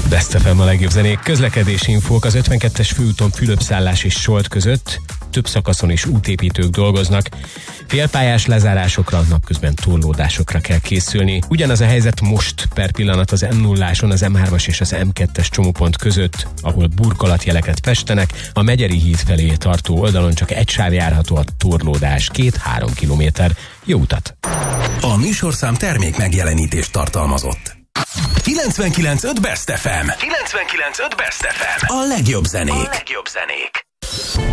Best FM a legjobb zenék. Közlekedési infók az 52-es főúton Fülöp-szállás és Solt között. Több szakaszon is útépítők dolgoznak. Félpályás lezárásokra, napközben torlódásokra kell készülni. Ugyanaz a helyzet most per pillanat az M0-áson, az M3-as és az M2-es csomópont között, ahol burkolatjeleket festenek. A Megyeri híd felé tartó oldalon csak egy sáv járható, a torlódás 2-3 kilométer. Jó utat! A műsorszám termék megjelenítést tartalmazott. 99.5 Best FM. 99.5 Best FM. A legjobb zenék.